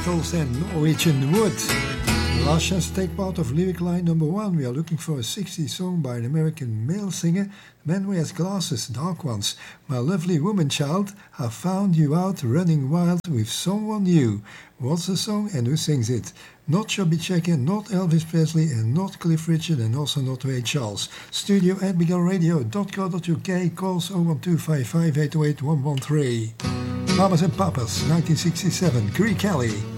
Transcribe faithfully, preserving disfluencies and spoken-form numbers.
Beatles and Norwegian Wood. Last chance to take part of lyric line number one. We are looking for a sixties song by an American male singer. Man wears glasses, dark ones. My lovely woman child, I found you out running wild with someone new. What's the song and who sings it? Not Chubby Checker, not Elvis Presley, and not Cliff Richard, and also not Ray Charles. Studio at big radio dot co dot uk. Calls oh one two five five eight oh eight one one three. Mamas and Papas, nineteen sixty-seven. Greek Kelly.